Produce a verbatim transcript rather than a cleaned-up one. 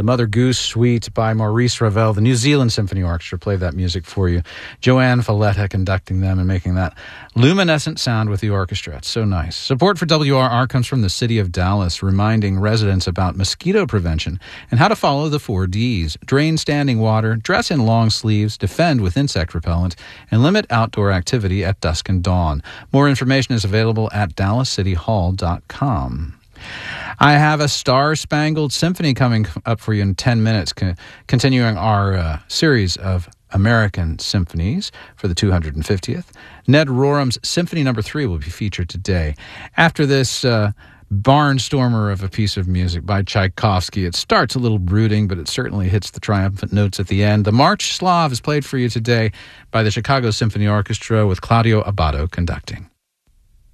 The Mother Goose Suite by Maurice Ravel. The New Zealand Symphony Orchestra played that music for you. Joanne Falletta conducting them and making that luminescent sound with the orchestra. It's so nice. Support for W R R comes from the city of Dallas, reminding residents about mosquito prevention and how to follow the four Ds. Drain standing water, dress in long sleeves, defend with insect repellent, and limit outdoor activity at dusk and dawn. More information is available at dallas city hall dot com. I have a Star-Spangled Symphony coming up for you in ten minutes, co- continuing our uh, series of American symphonies for the two hundred fiftieth. Ned Rorem's Symphony Number Three will be featured today. After this uh, barnstormer of a piece of music by Tchaikovsky, it starts a little brooding, but it certainly hits the triumphant notes at the end. The March Slav is played for you today by the Chicago Symphony Orchestra with Claudio Abbado conducting.